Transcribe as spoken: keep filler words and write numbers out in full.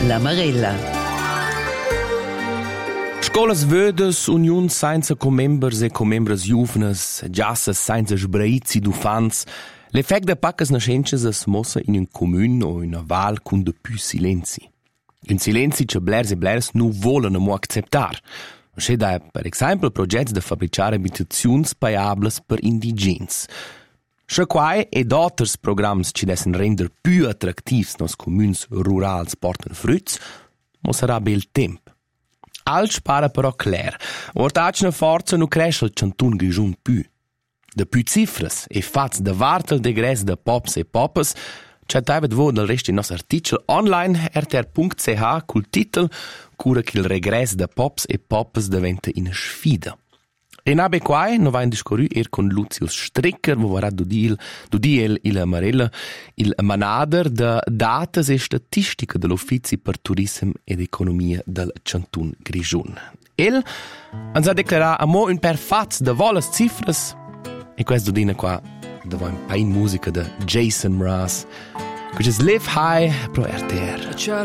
La Marella. Scolas vedas, unions senza comembers e comembres juvnas, giassas senza sbraizi d'ufans, l'effect de paccas nascences es mossa in un commun o in una val cun de più silenzi. Un silenzi che blers e blers nu volen mo acceptar. C'è da, per esempio, progetti de fabricare abitazions paiables per indigens. C'è quai ed otters programs ci dessen render più attractivs nos communs rurals porten fruits, mo sarà bel temp. Alc para però clar, ortacna forza nu cresce il cantun grigiun più. De più cifras e fats de vartel de gres de pops e poppes, c'è taivet vo del rest in nos articel online r t r punct c h cul titel cura che il regres de pops e poppes diventa in sfida. E nabe quai no va in discorru er con Lucius Stricker, wo vorrà dudil, dudil il Marella, il manader de datas e statistica dell'Uffizi per Turism ed Economia del Cantun Grigiun. El ens ha declarà a mo un per fats de volas cifras e questo dina qua da va un pain musica de Jason Mraz, which is Live High pro R T R.